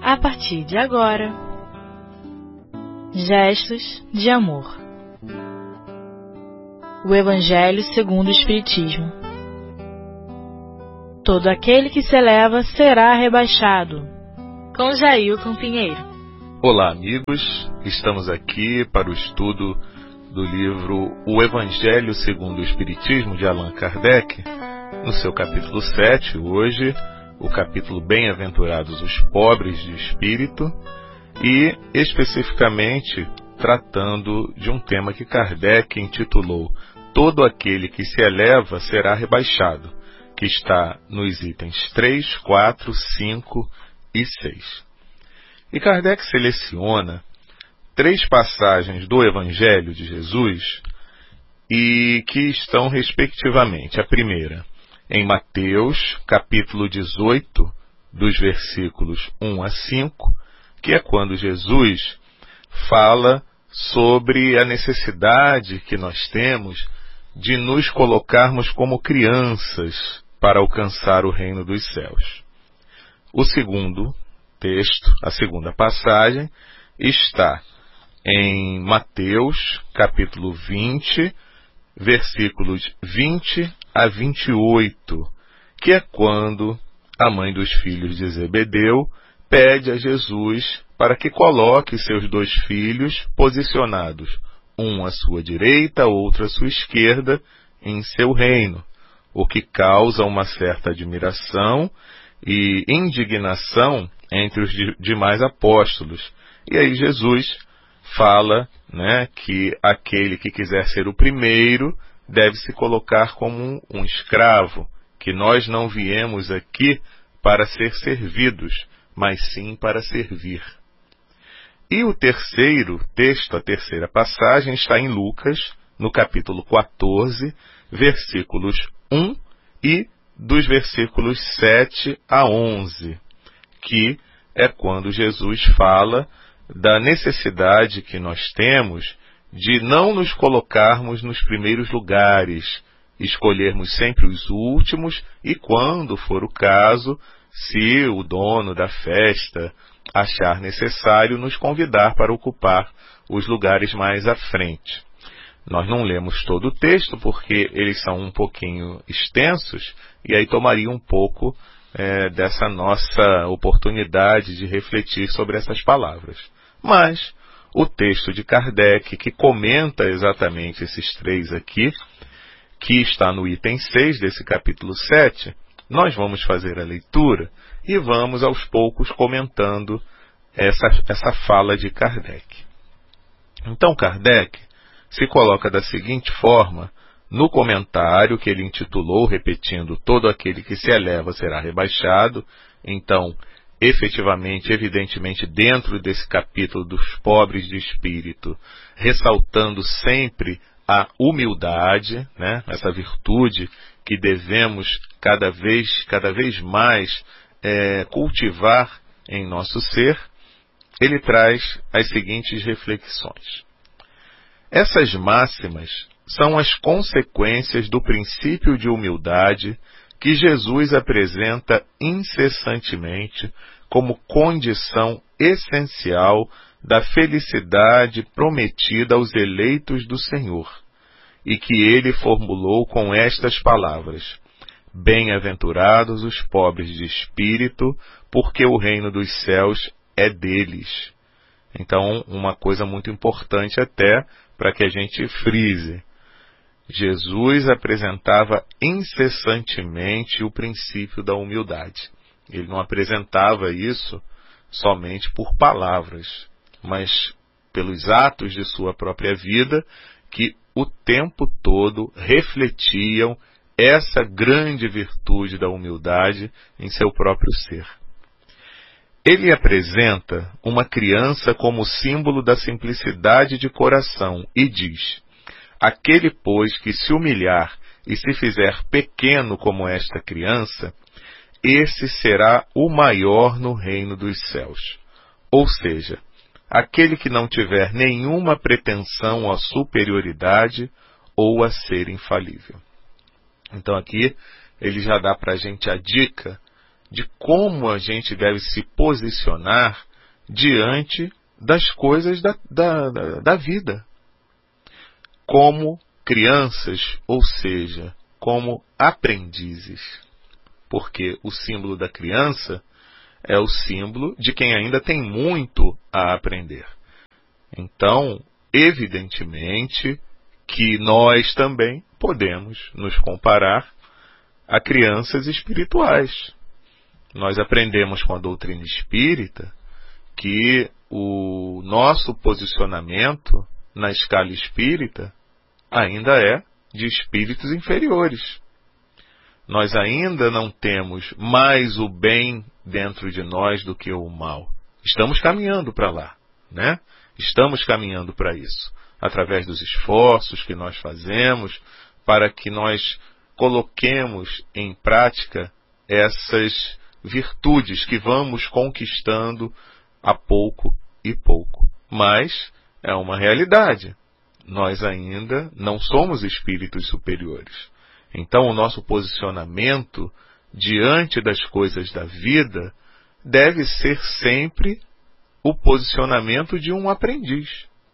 a partir de agora. Gestos de amor. O Evangelho segundo o Espiritismo. Todo aquele que se eleva será rebaixado. Com Jailton Pinheiro. Olá, amigos. Estamos aqui para o estudo do livro O Evangelho segundo o Espiritismo, de Allan Kardec, no seu capítulo 7, hoje, o capítulo Bem-aventurados os pobres de espírito, e especificamente tratando de um tema que Kardec intitulou Todo aquele que se eleva será rebaixado, que está nos itens 3, 4, 5 e 6. E Kardec seleciona 3 passagens do Evangelho de Jesus e que estão respectivamente, a primeira em Mateus, capítulo 18, dos versículos 1 a 5, que é quando Jesus fala sobre a necessidade que nós temos de nos colocarmos como crianças para alcançar o reino dos céus. O segundo texto, a segunda passagem, está em Mateus, capítulo 20, versículos 20 a 28, que é quando a mãe dos filhos de Zebedeu pede a Jesus para que coloque seus 2 filhos posicionados, um à sua direita, outro à sua esquerda, em seu reino, o que causa uma certa admiração e indignação entre os demais apóstolos. E aí Jesus fala, que aquele que quiser ser o primeiro deve se colocar como um escravo, que nós não viemos aqui para ser servidos, mas sim para servir. E o terceiro texto, a terceira passagem, está em Lucas, no capítulo 14, versículos 1 e dos versículos 7 a 11, que é quando Jesus fala da necessidade que nós temos de não nos colocarmos nos primeiros lugares, escolhermos sempre os últimos e, quando for o caso, se o dono da festa achar necessário, nos convidar para ocupar os lugares mais à frente. Nós não lemos todo o texto porque eles são um pouquinho extensos e aí tomaria um pouco dessa nossa oportunidade de refletir sobre essas palavras. Mas o texto de Kardec, que comenta exatamente esses 3 aqui, que está no item 6 desse capítulo 7, nós vamos fazer a leitura e vamos aos poucos comentando essa fala de Kardec. Então Kardec se coloca da seguinte forma no comentário que ele intitulou, repetindo, todo aquele que se eleva será rebaixado. Então, efetivamente, evidentemente, dentro desse capítulo dos pobres de espírito, ressaltando sempre a humildade, essa virtude que devemos cada vez mais cultivar em nosso ser, ele traz as seguintes reflexões. Essas máximas são as consequências do princípio de humildade que Jesus apresenta incessantemente como condição essencial da felicidade prometida aos eleitos do Senhor, e que ele formulou com estas palavras: Bem-aventurados os pobres de espírito, porque o reino dos céus é deles. Então, uma coisa muito importante até para que a gente frise. Jesus apresentava incessantemente o princípio da humildade. Ele não apresentava isso somente por palavras, mas pelos atos de sua própria vida, que o tempo todo refletiam essa grande virtude da humildade em seu próprio ser. Ele apresenta uma criança como símbolo da simplicidade de coração e diz: aquele, pois, que se humilhar e se fizer pequeno como esta criança, esse será o maior no reino dos céus. Ou seja, aquele que não tiver nenhuma pretensão à superioridade ou a ser infalível. Então aqui ele já dá para a gente a dica de como a gente deve se posicionar diante das coisas da vida. Como crianças, ou seja, como aprendizes. Porque o símbolo da criança é o símbolo de quem ainda tem muito a aprender. Então, evidentemente que nós também podemos nos comparar a crianças espirituais. Nós aprendemos com a doutrina espírita que o nosso posicionamento na escala espírita ainda é de espíritos inferiores. Nós ainda não temos mais o bem dentro de nós do que o mal. Estamos caminhando para lá, né? Estamos caminhando para isso, através dos esforços que nós fazemos para que nós coloquemos em prática essas virtudes que vamos conquistando a pouco e pouco. Mas é uma realidade. Nós ainda não somos espíritos superiores. Então o nosso posicionamento diante das coisas da vida deve ser sempre o posicionamento de um aprendiz.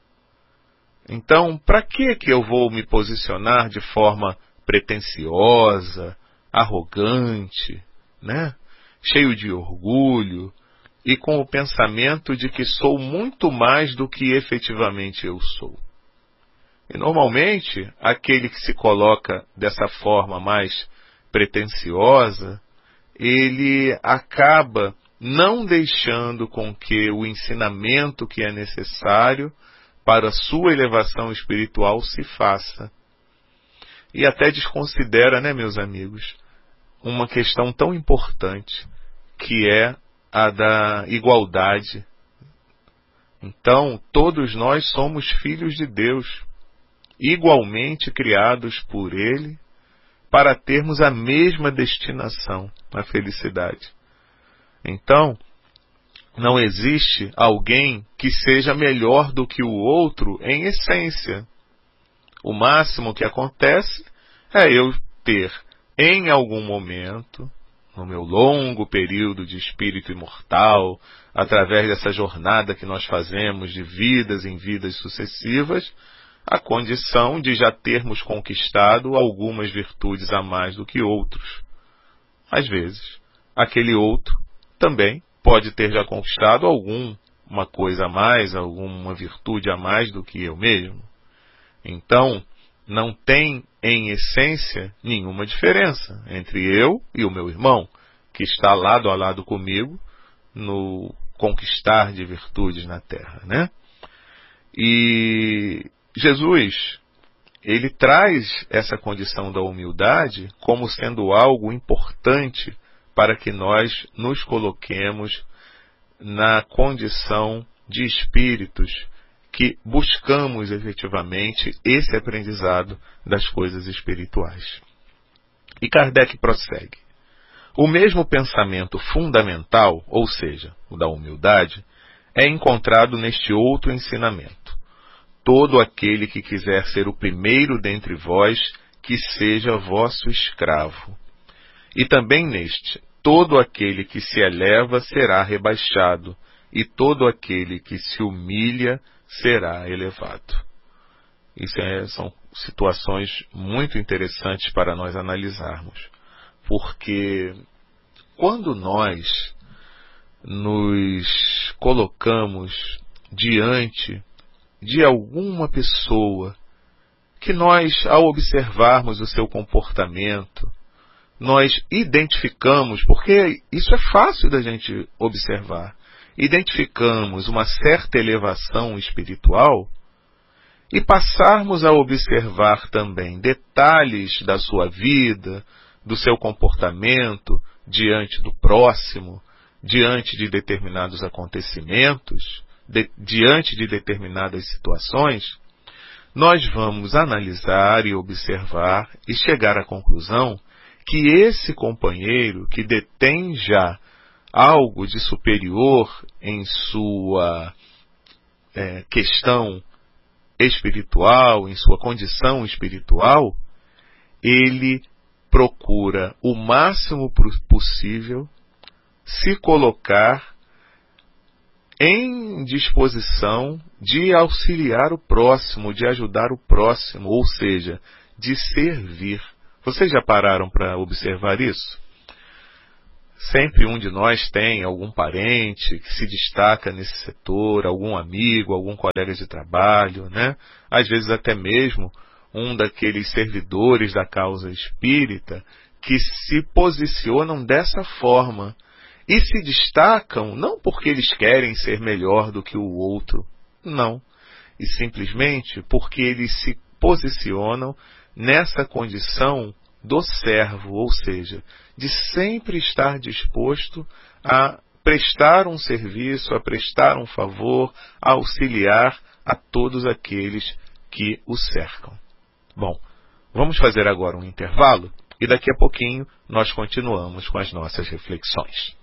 Então, para que eu vou me posicionar de forma pretensiosa, arrogante, né? Cheio de orgulho e com o pensamento de que sou muito mais do que efetivamente eu sou? E normalmente, aquele que se coloca dessa forma mais pretensiosa, ele acaba não deixando com que o ensinamento que é necessário para a sua elevação espiritual se faça. E até desconsidera, né, meus amigos, uma questão tão importante, que é a da igualdade. Então, todos nós somos filhos de Deus, igualmente criados por Ele, para termos a mesma destinação, a felicidade. Então, não existe alguém que seja melhor do que o outro em essência. O máximo que acontece é eu ter, em algum momento, no meu longo período de espírito imortal, através dessa jornada que nós fazemos de vidas em vidas sucessivas, a condição de já termos conquistado algumas virtudes a mais do que outros. Às vezes, aquele outro também pode ter já conquistado alguma coisa a mais, alguma virtude a mais do que eu mesmo. Então, não tem, em essência, nenhuma diferença entre eu e o meu irmão, que está lado a lado comigo no conquistar de virtudes na Terra, né? E Jesus, ele traz essa condição da humildade como sendo algo importante para que nós nos coloquemos na condição de espíritos que buscamos efetivamente esse aprendizado das coisas espirituais. E Kardec prossegue. O mesmo pensamento fundamental, ou seja, o da humildade, é encontrado neste outro ensinamento. Todo aquele que quiser ser o primeiro dentre vós, que seja vosso escravo. E também neste, todo aquele que se eleva será rebaixado, e todo aquele que se humilha será elevado. Isso são situações muito interessantes para nós analisarmos, porque quando nós nos colocamos diante de alguma pessoa que nós, ao observarmos o seu comportamento, nós identificamos, porque isso é fácil da gente observar, identificamos uma certa elevação espiritual e passarmos a observar também detalhes da sua vida, do seu comportamento diante do próximo, diante de determinados acontecimentos, diante de determinadas situações, nós vamos analisar e observar e chegar à conclusão que esse companheiro que detém já algo de superior em sua questão espiritual, em sua condição espiritual, ele procura o máximo possível se colocar em disposição de auxiliar o próximo, de ajudar o próximo, ou seja, de servir. Vocês já pararam para observar isso? Sempre um de nós tem algum parente que se destaca nesse setor, algum amigo, algum colega de trabalho, né? Às vezes até mesmo um daqueles servidores da causa espírita que se posicionam dessa forma e se destacam não porque eles querem ser melhor do que o outro, não, e simplesmente porque eles se posicionam nessa condição do servo, ou seja, de sempre estar disposto a prestar um serviço, a prestar um favor, a auxiliar a todos aqueles que o cercam. Bom, vamos fazer agora um intervalo e daqui a pouquinho nós continuamos com as nossas reflexões.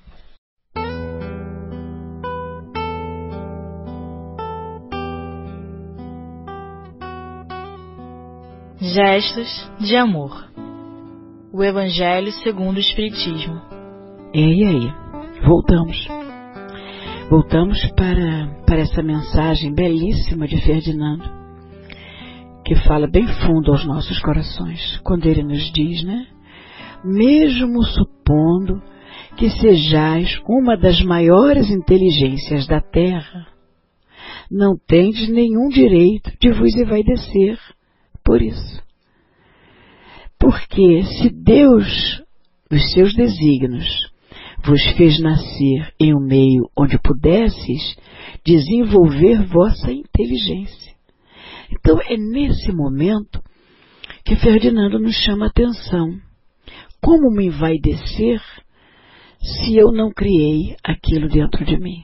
Gestos de amor. O Evangelho segundo o Espiritismo. E aí? Voltamos. Voltamos para essa mensagem belíssima de Ferdinando, que fala bem fundo aos nossos corações, quando ele nos diz, né? Mesmo supondo que sejais uma das maiores inteligências da terra, não tendes nenhum direito de vos envaidecer por isso. Porque se Deus, os seus desígnios, vos fez nascer em um meio onde pudesses desenvolver vossa inteligência. Então é nesse momento que Ferdinando nos chama a atenção. Como me envaidecer se eu não criei aquilo dentro de mim?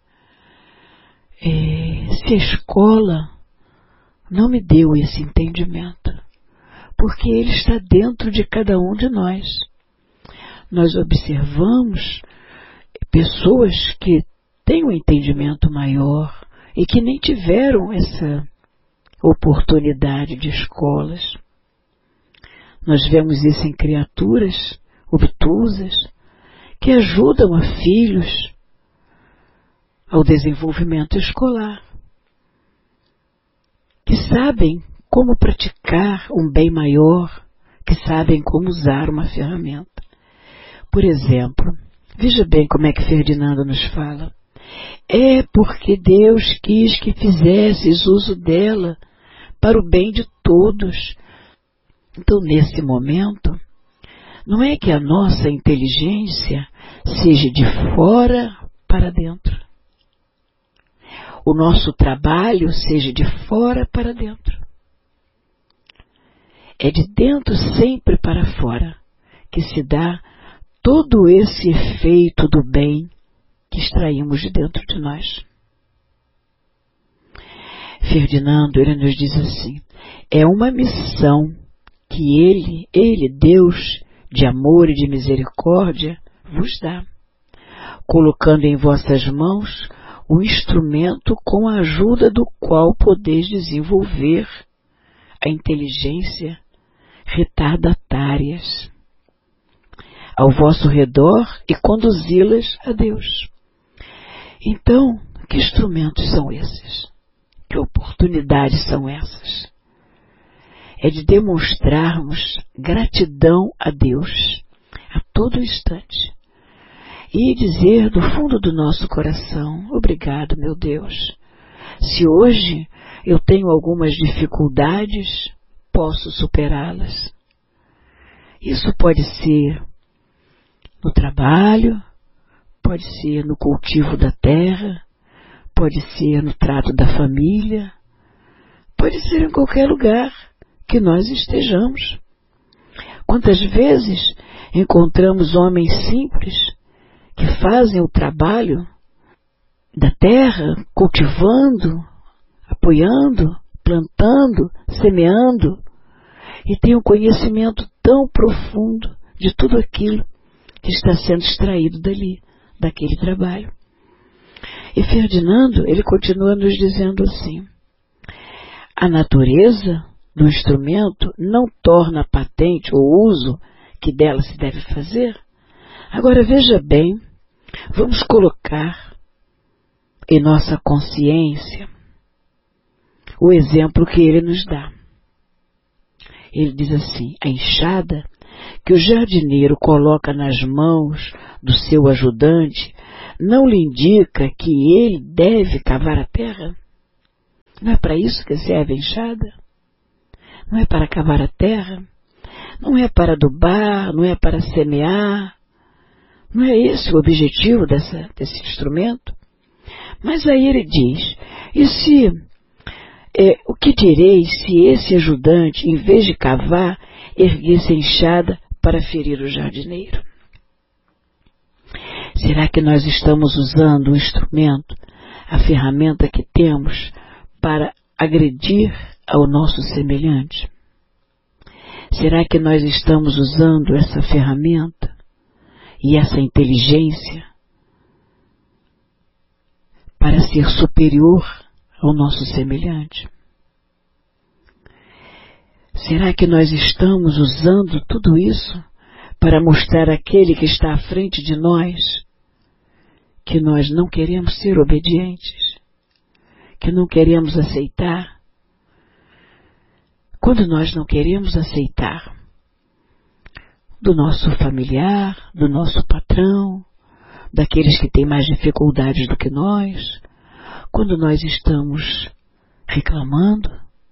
Se a escola não me deu esse entendimento, porque ele está dentro de cada um de nós. Nós observamos pessoas que têm um entendimento maior e que nem tiveram essa oportunidade de escolas. Nós vemos isso em criaturas obtusas que ajudam a filhos ao desenvolvimento escolar, que sabem como praticar um bem maior, que sabem como usar uma ferramenta. Por exemplo, veja bem como é que Ferdinando nos fala. É porque Deus quis que fizesses uso dela para o bem de todos. Então, nesse momento, não é que a nossa inteligência seja de fora para dentro. O nosso trabalho seja de fora para dentro. É de dentro sempre para fora que se dá todo esse efeito do bem que extraímos de dentro de nós. Ferdinando, ele nos diz assim, é uma missão que ele, Deus, de amor e de misericórdia, vos dá, colocando em vossas mãos o instrumento com a ajuda do qual podeis desenvolver a inteligência retardatárias ao vosso redor e conduzi-las a Deus. Então, que instrumentos são esses? Que oportunidades são essas? É de demonstrarmos gratidão a Deus a todo instante e dizer do fundo do nosso coração, obrigado, meu Deus. Se hoje eu tenho algumas dificuldades, posso superá-las. Isso pode ser no trabalho, pode ser no cultivo da terra, pode ser no trato da família, pode ser em qualquer lugar que nós estejamos. Quantas vezes encontramos homens simples que fazem o trabalho da terra, cultivando, apoiando, plantando, semeando, e têm um conhecimento tão profundo de tudo aquilo que está sendo extraído dali, daquele trabalho. E Ferdinando, ele continua nos dizendo assim, a natureza do instrumento não torna patente o uso que dela se deve fazer. Agora veja bem Vamos colocar em nossa consciência o exemplo que ele nos dá. Ele diz assim: a enxada que o jardineiro coloca nas mãos do seu ajudante não lhe indica que ele deve cavar a terra? Não é para isso que serve a enxada? Não é para cavar a terra? Não é para adubar? Não é para semear? Não é esse o objetivo desse instrumento? Mas aí ele diz: e se, o que direis se esse ajudante, em vez de cavar, erguesse a enxada para ferir o jardineiro? Será que nós estamos usando o instrumento, a ferramenta que temos, para agredir ao nosso semelhante? Será que nós estamos usando essa ferramenta e essa inteligência para ser superior ao nosso semelhante? Será que nós estamos usando tudo isso para mostrar àquele que está à frente de nós que nós não queremos ser obedientes, que não queremos aceitar? Quando nós não queremos aceitar do nosso familiar, do nosso patrão, daqueles que têm mais dificuldades do que nós, quando nós estamos reclamando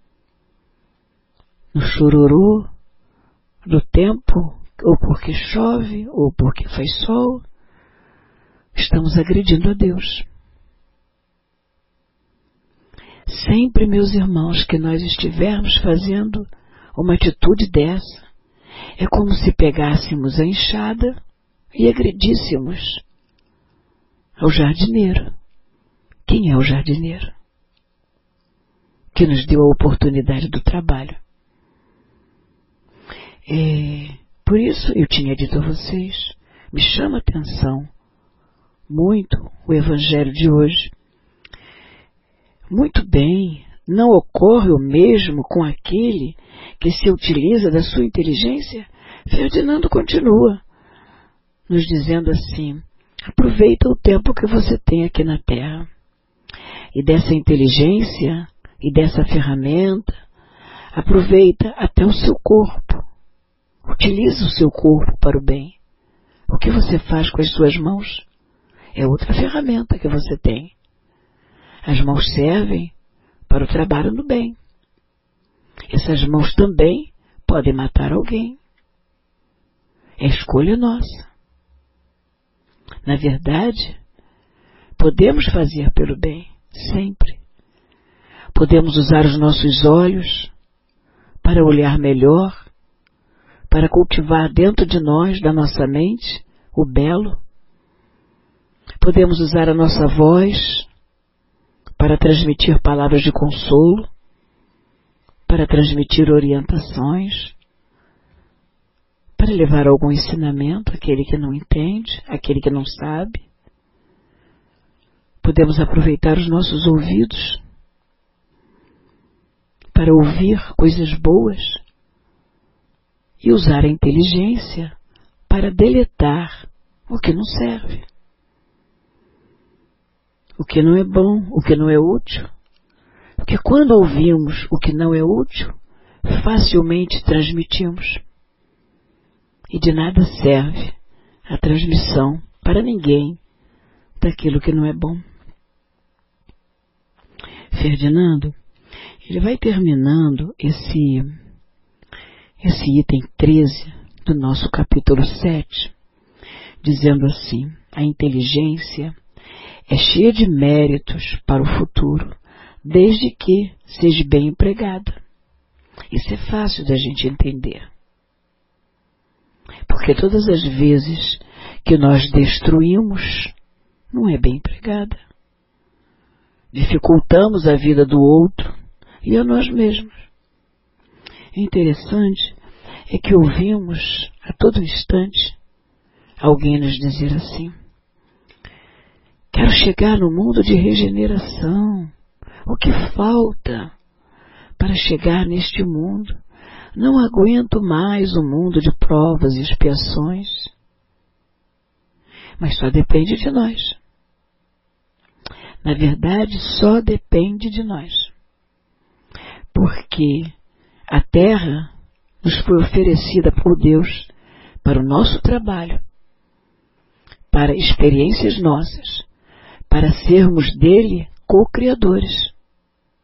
no chororô do tempo, ou porque chove, ou porque faz sol, estamos agredindo a Deus. Sempre, meus irmãos, que nós estivermos fazendo uma atitude dessa, é como se pegássemos a enxada e agredíssemos ao jardineiro. Quem é o jardineiro? Que nos deu a oportunidade do trabalho. Por isso eu tinha dito a vocês, me chama a atenção muito o evangelho de hoje. Muito bem, não ocorre o mesmo com aquele que se utiliza da sua inteligência? Ferdinando continua nos dizendo assim: aproveita o tempo que você tem aqui na Terra. E dessa inteligência e dessa ferramenta, aproveita até o seu corpo. Utiliza o seu corpo para o bem. O que você faz com as suas mãos é outra ferramenta que você tem. As mãos servem para o trabalho no bem. Essas mãos também podem matar alguém. É escolha nossa. Na verdade, podemos fazer pelo bem, sempre. Podemos usar os nossos olhos para olhar melhor, para cultivar dentro de nós, da nossa mente, o belo. Podemos usar a nossa voz para transmitir palavras de consolo, para transmitir orientações, para levar algum ensinamento àquele que não entende, àquele que não sabe. Podemos aproveitar os nossos ouvidos para ouvir coisas boas e usar a inteligência para deletar o que não serve, o que não é bom, o que não é útil. Porque quando ouvimos o que não é útil, facilmente transmitimos. E de nada serve a transmissão para ninguém daquilo que não é bom. Ferdinando, ele vai terminando esse item 13 do nosso capítulo 7, dizendo assim: a inteligência é cheia de méritos para o futuro, desde que seja bem empregada. Isso é fácil da gente entender. Porque todas as vezes que nós destruímos, não é bem empregada. Dificultamos a vida do outro e a nós mesmos. O interessante é que ouvimos a todo instante alguém nos dizer assim: quero chegar no mundo de regeneração. O que falta para chegar neste mundo? Não aguento mais o mundo de provas e expiações. Mas só depende de nós. Na verdade, só depende de nós. Porque a terra nos foi oferecida por Deus para o nosso trabalho, para experiências nossas, para sermos dele co-criadores.